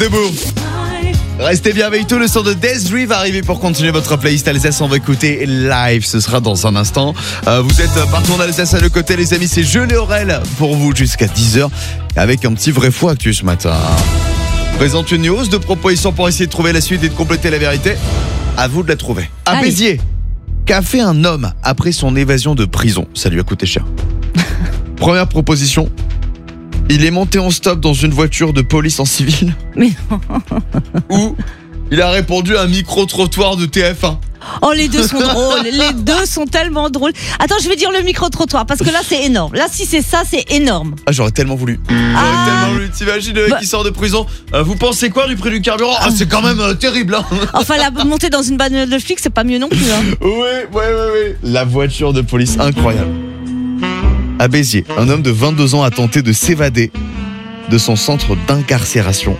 C'est beau. Restez bien avec tout, le son de Des'Ree va arriver pour continuer votre playlist Alsace. On va écouter live, ce sera dans un instant. Vous êtes partout en Alsace à le côté, les amis, c'est Jules et Aurel pour vous jusqu'à 10h avec un petit vrai faux actu ce matin. Présente une hausse de propositions pour essayer de trouver la suite et de compléter la vérité. À vous de la trouver. À Allez. Béziers, qu'a fait un homme après son évasion de prison? Ça lui a coûté cher. Première proposition. Il est monté en stop dans une voiture de police en civil. Mais non. Ou il a répondu à un micro-trottoir de TF1. Oh, les deux sont drôles. Les deux sont tellement drôles. Attends, je vais dire le micro-trottoir parce que là, c'est énorme. Là, si c'est ça, c'est énorme. Ah, j'aurais tellement voulu. T'imagines le mec qui sort de prison. Vous pensez quoi du prix du carburant? Ah, c'est quand même terrible, hein. Enfin, la montée dans une bagnole de flic, c'est pas mieux non plus. Hein. Ouais. La voiture de police, incroyable. À Béziers, un homme de 22 ans a tenté de s'évader de son centre d'incarcération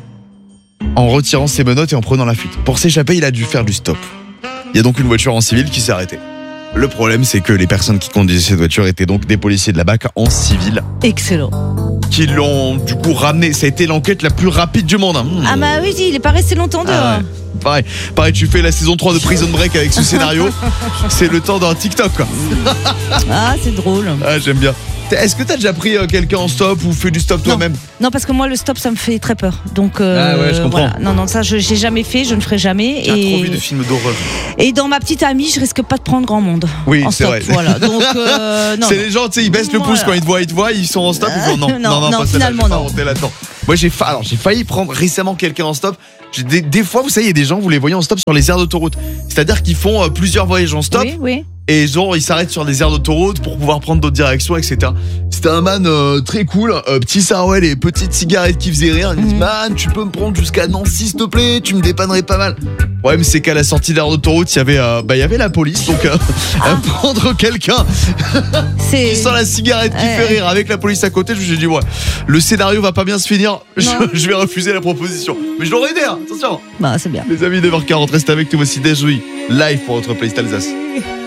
en retirant ses menottes et en prenant la fuite. Pour s'échapper, il a dû faire du stop. Il y a donc une voiture en civil qui s'est arrêtée. Le problème, c'est que les personnes qui conduisaient cette voiture étaient donc des policiers de la BAC en civil Excellent. qui l'ont du coup ramené. Ça a été l'enquête la plus rapide du monde. Ah bah oui, il est pas resté longtemps dehors. Ouais. Pareil, tu fais la saison 3 de Prison Break avec ce scénario. C'est le temps d'un TikTok, quoi. Ah, c'est drôle. Ah, j'aime bien. Est-ce que t'as déjà pris quelqu'un en stop ou fait du stop toi-même? Non, parce que moi, le stop, ça me fait très peur. Donc, Ah ouais, je comprends. voilà. Non, ça, j'ai jamais fait, je ne ferai jamais. J'ai trop vu de films d'horreur. Et dans ma petite amie, je risque pas de prendre grand monde. Oui, en c'est stop, vrai. Voilà. Donc, non. C'est les gens, tu sais, ils baissent le pouce Voilà. quand ils te voient, ils sont en stop, ils font non, Non, pas finalement, celle-là, non. j'ai pas monté là-dedans. Moi, j'ai failli prendre récemment quelqu'un en stop. Des fois, vous savez, il y a des gens, vous les voyez en stop sur les aires d'autoroute. C'est-à-dire qu'ils font plusieurs voyages en stop. Oui. Et genre, ils s'arrêtent sur des aires d'autoroute pour pouvoir prendre d'autres directions, etc. C'était un man très cool, petit sarouel et petite cigarette qui faisait rire. Il dit, man, tu peux me prendre jusqu'à Nancy, s'il te plaît, tu me dépannerais pas mal. Ouais, mais c'est qu'à la sortie d'aire d'autoroute, il y avait la police, donc prendre quelqu'un qui sent la cigarette qui fait rire avec la police à côté, je me suis dit, ouais, le scénario va pas bien se finir, je vais refuser la proposition. Mais je l'aurais aidé, hein, attention. Bah, c'est bien. Les amis, 9h40, restez avec nous, voici Des'Ree, live pour votre playlist Alsace.